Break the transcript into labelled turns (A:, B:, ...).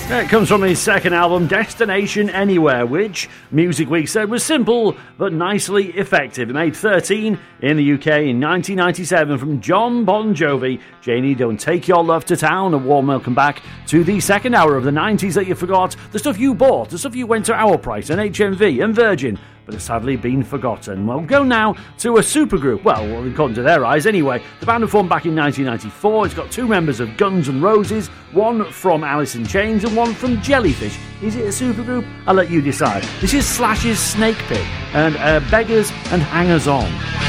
A: It comes from his second album, Destination Anywhere, which Music Week said was simple but nicely effective. It made 13 in the UK in 1997 from John Bon Jovi. Janie, Don't Take Your Love to Town. A warm welcome back to the second hour of the 90s that you forgot. The stuff you bought, the stuff you went to Our Price and HMV and Virgin, but has sadly been forgotten. We'll go now to a supergroup. Well, according to their eyes anyway. The band was formed back in 1994. It's got two members of Guns N' Roses, one from Alice in Chains and one from Jellyfish. Is it a supergroup? I'll let you decide. This is Slash's Snake Pit and Beggars and Hangers On.